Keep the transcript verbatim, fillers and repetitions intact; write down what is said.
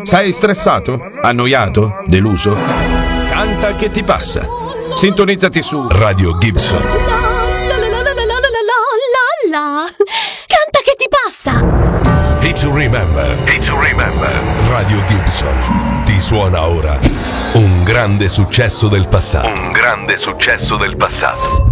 Sei stressato? Annoiato? Deluso? Canta che ti passa. Sintonizzati su Radio Gibson. La la la la la la la la la. Canta che ti passa. Hit to remember. Hit to remember. Radio Gibson ti suona ora un grande successo del passato. Un grande successo del passato.